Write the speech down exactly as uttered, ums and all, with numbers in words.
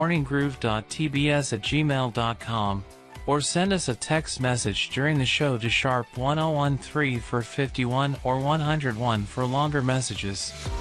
morninggroove dot t b s at gmail dot com, or send us a text message during the show to sharp one oh one three for fifty-one or one oh one for longer messages.